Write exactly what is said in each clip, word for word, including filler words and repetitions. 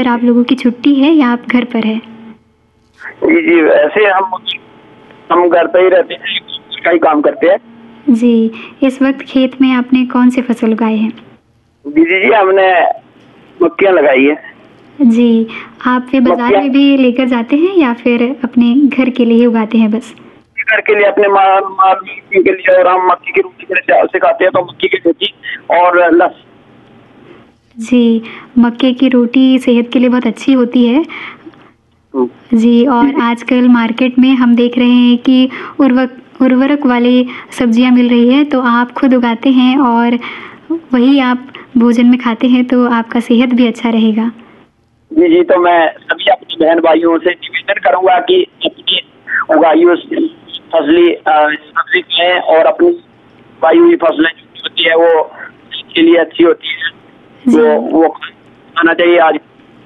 पर आप लोगों की छुट्टी है या आप घर पर है? जी जी, वैसे हम हम घर पे ही रहते हैं, कई काम करते हैं। जी, इस वक्त खेत में आपने कौन से फसल उगाए हैं? जी जी जी, हमने मक्कियाँ लगाई है। जी, आप वे बाजार में भी लेकर जाते हैं या फिर अपने घर के लिए उगाते हैं बस? घर के लिए, अपने माल माल के लिए, और हम मक्की की रोटी बड़े चाव से खाते हैं, तो मक्की की रोटी और लस। जी, मक्के की रोटी सेहत के लिए बहुत अच्छी होती है। जी, और आजकल मार्केट में हम देख रहे हैं कि उर्वक उर्वरक वाली सब्जियाँ मिल रही है, तो आप खुद उगाते हैं और वही आप भोजन में खाते हैं, तो आपका सेहत भी अच्छा रहेगा। जी जी, तो मैं सभी अपनी बहन भाइयों से निवेदन करूँगा कि अपनी उगाई हुई फसली सब्जी खाएं और अपनी उगाई हुई फसलें जो होती है वो के लिए अच्छी होती है, वो वो खाना चाहिए। आज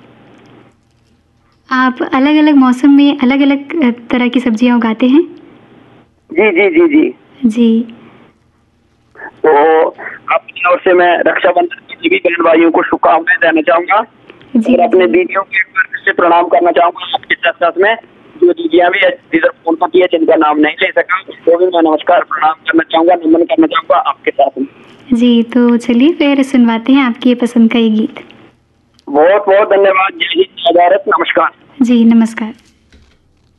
आप अलग-अलग मौसम में अलग-अलग तरह की सब्जियाँ उगाते हैं? जी जी जी जी। जी। तो आपकी ओर से मैं रक्षाबंधन की सभी बहन भाइयों को शुभकामनाएं देना चाहूँगा और अपने दीदियों को एक बार से प्रणाम करना चाहूँगा। आपके साथ साथ में जो दीदियाँ भी इधर फोन पर है, जिनका नाम नहीं ले सका, वो भी मैं नमस्कार प्रणाम करना चाहूँगा, नमन करना चाहूँगा आपके साथ में। जी, तो चलिए फिर सुनवाते हैं आपकी पसंद का ये गीत। बहुत बहुत धन्यवाद। जय हिंद, जय भारत, नमस्कार। जी, नमस्कार।